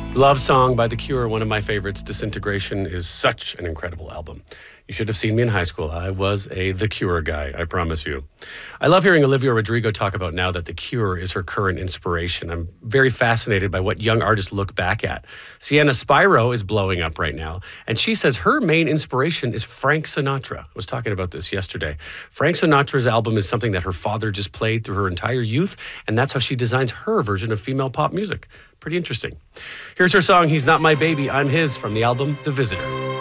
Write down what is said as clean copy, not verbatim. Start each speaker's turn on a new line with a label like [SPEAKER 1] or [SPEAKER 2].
[SPEAKER 1] Love Song by The Cure, one of my favorites. Disintegration is such an incredible album. You should have seen me in high school. I was a The Cure guy, I promise you. I love hearing Olivia Rodrigo talk about now that The Cure is her current inspiration. I'm very fascinated by what young artists look back at. Sienna Spiro is blowing up right now, and she says her main inspiration is Frank Sinatra. I was talking about this yesterday. Frank Sinatra's album is something that her father just played through her entire youth, and that's how she designs her version of female pop music. Pretty interesting. Here's her song, He's Not My Baby, I'm His, from the album The Visitor.